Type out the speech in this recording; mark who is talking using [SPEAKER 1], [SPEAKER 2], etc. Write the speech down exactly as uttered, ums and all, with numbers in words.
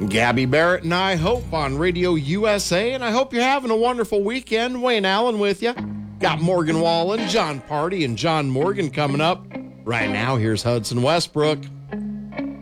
[SPEAKER 1] Gabby Barrett and I Hope on Radio U S A, and I hope you're having a wonderful weekend. Wayne Allen with you. Got Morgan Wallen, John Party, and John Morgan coming up. Right now, here's Hudson Westbrook.